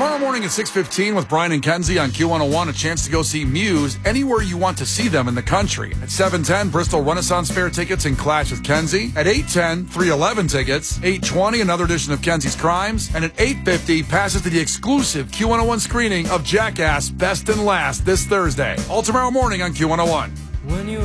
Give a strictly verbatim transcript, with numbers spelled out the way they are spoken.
Tomorrow morning at six fifteen with Brian and Kenzie on Q one oh one, a chance to go see Muse anywhere you want to see them in the country. At seven ten, Bristol Renaissance Fair tickets and Clash with Kenzie. At eight ten, three eleven tickets. eight twenty, another edition of Kenzie's Crimes. And at eight fifty, passes to the exclusive Q one oh one screening of Jackass Best and Last this Thursday. All tomorrow morning on Q one oh one. When you